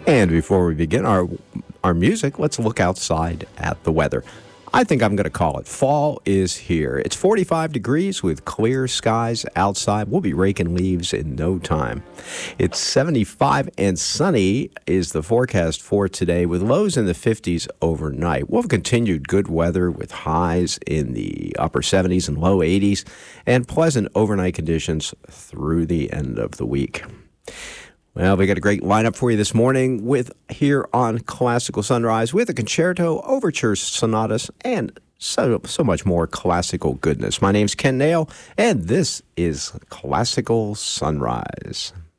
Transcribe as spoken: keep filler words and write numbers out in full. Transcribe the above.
And before we begin our our music, let's look outside at the weather. I think I'm going to call it. Fall is here. It's forty-five degrees with clear skies outside. We'll be raking leaves in no time. It's seventy-five and sunny is the forecast for today with lows in the fifties overnight. We'll have continued good weather with highs in the upper seventies and low eighties and pleasant overnight conditions through the end of the week. Well, we got a great lineup for you this morning with here on Classical Sunrise with a concerto, overtures, sonatas, and so so much more classical goodness. My name's Ken Nail, and this is Classical Sunrise.